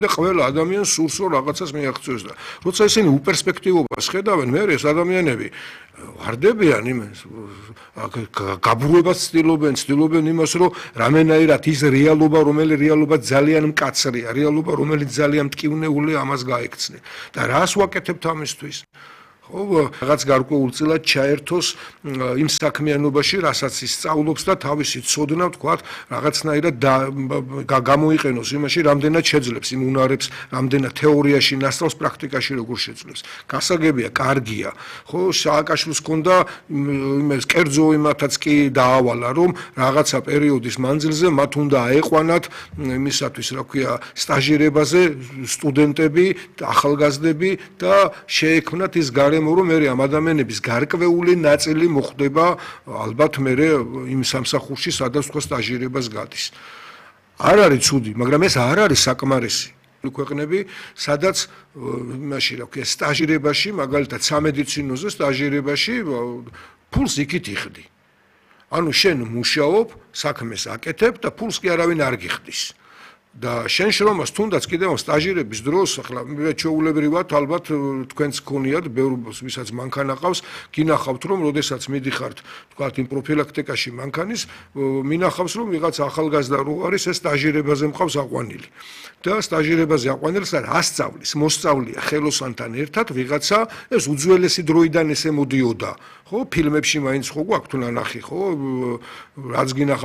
და ყველა ადამიანს სურს რომ რაღაცას მიაღწიოს და როცა ისინი უპერსპექტივობას ხედავენ, მე ეს ადამიანები ვარდებიან იმას, გაბრუებას ცდილობენ იმას, რომ რამენაირად ის რეალობა, რომელიც რეალობა ძალიან მკაცრია, რეალობა, რომელიც ძალიან მტკივნეულია, ამას გაექცნენ. და რას ვაკეთებთ ამისთვის? რაღაც გარკვეულწილად ჩაერთოს იმ საქმიანობაში, რასაც ის სწავლობს და თავისი ცოდნა, ვთქვათ, რაღაცნაირად გამოიყენოს იმაში, რამდენად შეძლებს იმ უნარებს, რამდენად თეორიაში ნასწავლს, პრაქტიკაში როგორ შეძლებს. გასაგებია, კარგია. ხო, სააკაშვილს ჰქონდა იმას კერძო იმათაც კი დაავალა, რომ რაღაცა პერიოდის მანძილზე მათ უნდა აეყვანათ იმისათვის, რა ქვია, სტაჟირებაზე სტუდენტები, ახალგაზრდები და შეექმნათ ის გარემო რომ მე ამ ადამიანების გარკვეული ნაწილი მოხდება ალბათ მე იმ სამსახურში სადაც თქვა სტაჟირებას გადის. არ არის ცუდი, მაგრამ ეს არ არის საკმარისი. ქვეყნები, სადაც იმაში რა ქვია, სტაჟირებაში, მაგალითად სამედიცინოზე სტაჟირებაში ფულს იქით იხდი. ანუ შენ მუშაობ, საქმეს აკეთებ და ფულს კი არავინ არ გიხდის. და შენ შრომას თუნდაც კიდევ სტაჟირების დროს, ახლა მე ჩვეულებრივად ალბათ თქვენც გქონიათ, ბევრს ვისაც მანქანა ყავს, გინახავთ რომ როდესაც მიდიხართ, თქვათ იმ პროფილაქტიკაში მანქანის, მინახავს რომ ვიღაც ახალგაზრდა რო არის, ეს სტაჟირებაზე მყავს აყვანილი. და სტაჟირებაზე აყვანილს არ ასწავლის, მოსწავლია ხელოსანთან ერთად ვიღაცა, ეს უძველესი დროიდან ესე მოდიოდა. ხო, ფილმებში მაინც ხო გვაქვთ ნანახი, ხო, რაც გინახავთ